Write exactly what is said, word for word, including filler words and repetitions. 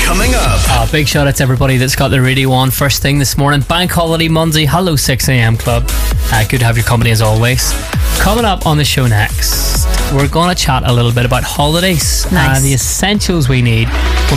Coming up. Uh, big shout out to everybody that's got the radio on first thing this morning. Bank holiday Monday. Hello six a.m. club. Uh, good to have your company as always. Coming up on the show next, we're going to chat a little bit about holidays. Nice. And the essentials we need